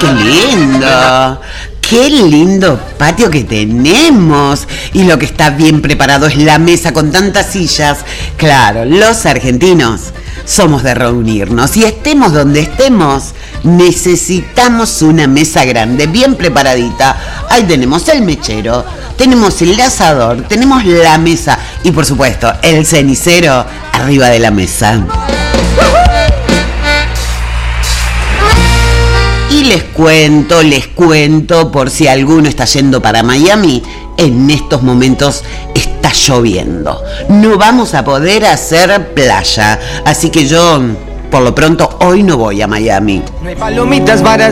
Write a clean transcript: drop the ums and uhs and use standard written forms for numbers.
qué lindo! ¡Qué lindo patio que tenemos! Y lo que está bien preparado es la mesa con tantas sillas. Claro, los argentinos somos de reunirnos y estemos donde estemos, necesitamos una mesa grande, bien preparadita. Ahí tenemos el mechero, tenemos el asador, tenemos la mesa y por supuesto el cenicero arriba de la mesa. Y les cuento, por si alguno está yendo para Miami, en estos momentos está lloviendo. No vamos a poder hacer playa, así que yo, por lo pronto, hoy no voy a Miami. No hay palomitas baratas.